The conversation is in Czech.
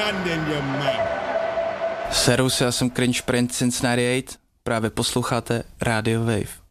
London, you man. Servus, já jsem Cringe Prince Cincinnati 8, právě posloucháte Radio Wave.